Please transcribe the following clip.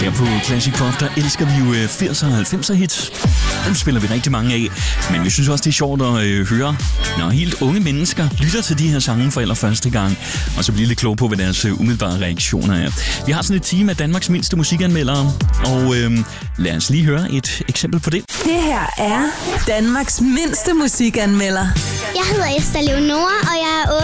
Her på Classic Pop, der elsker vi jo 80'er og 90'er hits. Dem spiller vi rigtig mange af. Men vi synes også, det er sjovt at høre, når helt unge mennesker lytter til de her sange for allerførste gang, og så bliver lidt klog på, hvad deres umiddelbare reaktioner er. Vi har sådan et team af Danmarks mindste musikanmeldere, og lad os lige høre et eksempel på det. Det her er Danmarks mindste musikanmelder. Jeg hedder Esther Leonora, og jeg er